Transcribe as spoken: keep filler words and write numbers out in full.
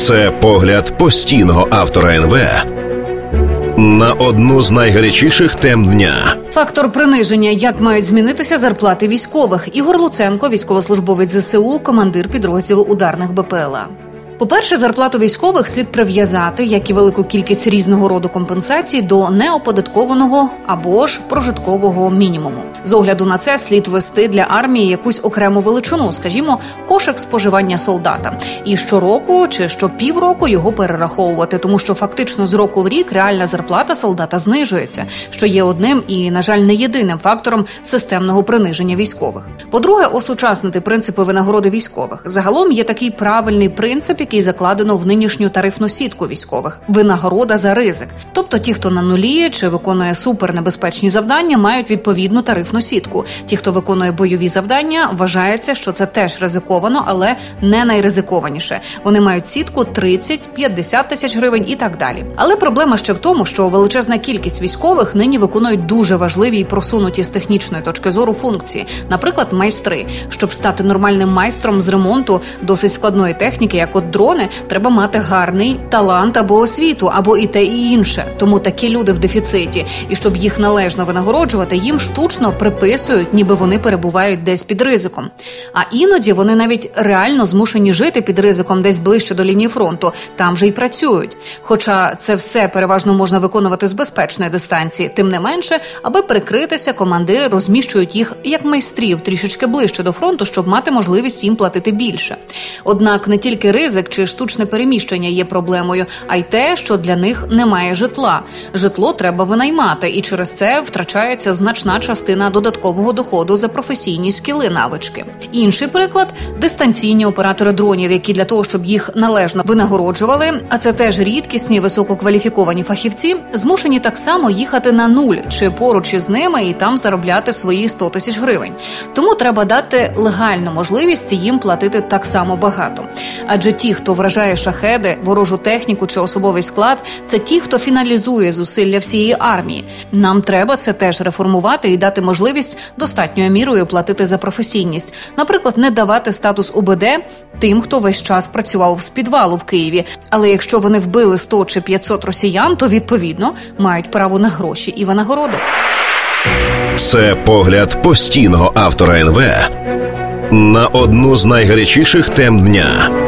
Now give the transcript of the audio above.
Це погляд постійного автора ен ве на одну з найгарячіших тем дня. Фактор приниження. Як мають змінитися зарплати військових? Ігор Луценко, військовослужбовець зе се у, командир підрозділу ударних бе пе el а. По-перше, зарплату військових слід прив'язати, як і велику кількість різного роду компенсацій, до неоподаткованого або ж прожиткового мінімуму. З огляду на це слід ввести для армії якусь окрему величину, скажімо, кошик споживання солдата. І щороку чи щопівроку його перераховувати, тому що фактично з року в рік реальна зарплата солдата знижується, що є одним і, на жаль, не єдиним фактором системного приниження військових. По-друге, осучаснити принципи винагороди військових. Загалом є такий правильний принцип, який закладено в нинішню тарифну сітку військових – винагорода за ризик. Тобто ті, хто на нулі чи виконує супернебезпечні завдання, мають відповідну тарифну сітку. Ті, хто виконує бойові завдання, вважається, що це теж ризиковано, але не найризикованіше. Вони мають сітку тридцять-п'ятдесят тисяч гривень і так далі. Але проблема ще в тому, що величезна кількість військових нині виконують дуже важливі і просунуті з технічної точки зору функції. Наприклад, майстри. Щоб стати нормальним майстром з ремонту досить складної техніки, як от дрони, треба мати гарний талант або освіту, або і те, і інше. Тому такі люди в дефіциті. І щоб їх належно винагороджувати, їм штучно приписують, ніби вони перебувають десь під ризиком. А іноді вони навіть реально змушені жити під ризиком десь ближче до лінії фронту. Там же й працюють. Хоча це все переважно можна виконувати з безпечної дистанції. Тим не менше, аби прикритися, командири розміщують їх як майстрів трішечки ближче до фронту, щоб мати можливість їм платити більше. Однак не тільки ризик чи штучне переміщення є проблемою, а й те, що для них немає житла. Житло треба винаймати, і через це втрачається значна частина додаткового доходу за професійні скіли, навички. Інший приклад – дистанційні оператори дронів, які для того, щоб їх належно винагороджували, а це теж рідкісні висококваліфіковані фахівці, змушені так само їхати на нуль чи поруч із ними і там заробляти свої сто тисяч гривень. Тому треба дати легальну можливість їм платити так само багато. Адже ті, хто вражає шахеди, ворожу техніку чи особовий склад, це ті, хто фіналізує зусилля всієї армії. Нам треба це теж реформувати і дати можливість достатньою мірою платити за професійність. Наприклад, не давати статус у бе де тим, хто весь час працював з підвалу в Києві. Але якщо вони вбили сто чи п'ятсот росіян, то, відповідно, мають право на гроші і винагороди. Це погляд постійного автора ен ве на одну з найгарячіших тем дня.